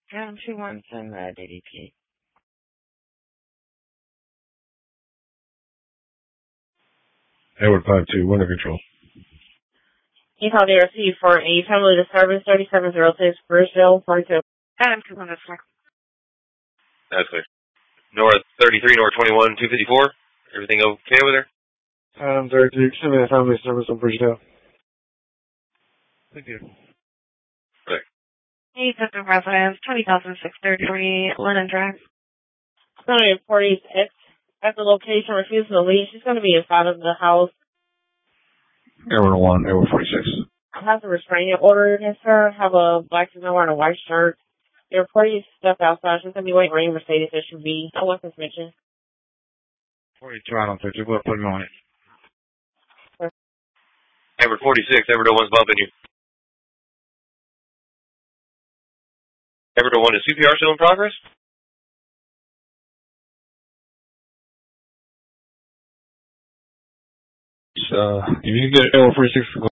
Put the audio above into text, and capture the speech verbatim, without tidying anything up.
Ground two one seven uh, D D P. Edward five two, under control. You called A R C for a family disturbance thirty-seven oh six Bridgeville, forty-two. Adam two one four. That's clear. Nora thirty-three, Nora twenty-one, two fifty-four. Everything okay with her? Adam thirty-three, send me a family service on Bridgeville. Thank you. Right. Hey, Central Residence, twenty thousand six thirty-three, Lennon Drive. It's going to be a forty-six at the location, refusing to leave. She's going to be inside of the house. Edward one, Edward forty-six. I have a restraining order against her. Have a black female wearing a white shirt. They're reporting stuff outside. She's going to be waiting for any Mercedes S U V. I wasn't mentioned. forty-two, I don't think you will put me on it. Edward forty-six, Edward one's bumping you. Edward one, is C P R still in progress? Uh, if you can get Edward forty-six to go